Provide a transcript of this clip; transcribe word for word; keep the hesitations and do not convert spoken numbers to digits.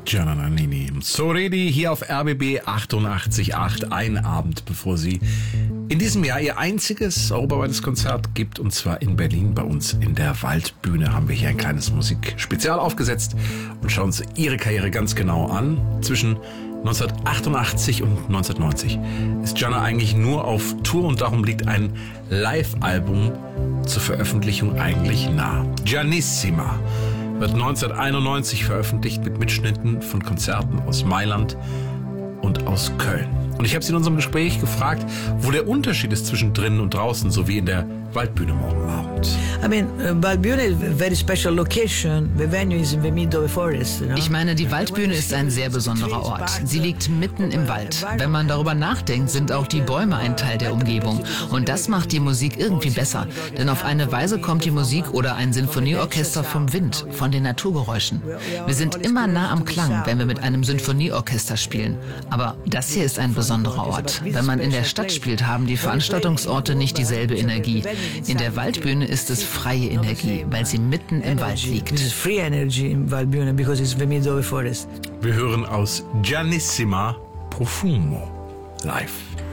Gianna Nannini. So Redi hier auf R B B achtundachtzig Komma acht. Ein Abend, bevor sie in diesem Jahr ihr einziges europaweites Konzert gibt. Und zwar in Berlin. Bei uns in der Waldbühne haben wir hier ein kleines Musikspezial aufgesetzt und schauen uns ihre Karriere ganz genau an. Zwischen neunzehnhundertachtundachtzig und neunzehnhundertneunzig ist Gianna eigentlich nur auf Tour und darum liegt ein Live-Album zur Veröffentlichung eigentlich nah. Giannissima wird neunzehnhunderteinundneunzig veröffentlicht mit Mitschnitten von Konzerten aus Mailand und aus Köln. Und ich habe sie in unserem Gespräch gefragt, wo der Unterschied ist zwischen drinnen und draußen, so wie in der Waldbühne morgen Abend. I mean, uh, Waldbühne is a very special location. The venue is in the middle of the forest. You know? Ich meine, die Waldbühne ist ein sehr besonderer Ort. Sie liegt mitten im Wald. Wenn man darüber nachdenkt, sind auch die Bäume ein Teil der Umgebung. Und das macht die Musik irgendwie besser. Denn auf eine Weise kommt die Musik oder ein Sinfonieorchester vom Wind, von den Naturgeräuschen. Wir sind immer nah am Klang, wenn wir mit einem Sinfonieorchester spielen. Aber das hier ist ein besonderer Ort. Wenn man in der Stadt spielt, haben die Veranstaltungsorte nicht dieselbe Energie. In der Waldbühne ist es freie Energie, weil sie mitten im Wald liegt. Wir hören aus Giannissima Profumo live.